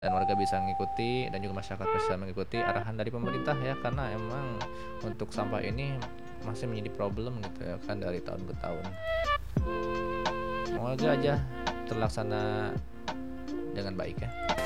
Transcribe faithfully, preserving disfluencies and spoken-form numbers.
dan warga bisa mengikuti dan juga masyarakat bisa mengikuti arahan dari pemerintah ya, karena emang untuk sampah ini masih menjadi problem gitu ya kan dari tahun ke tahun. Semoga aja terlaksana dengan baik ya.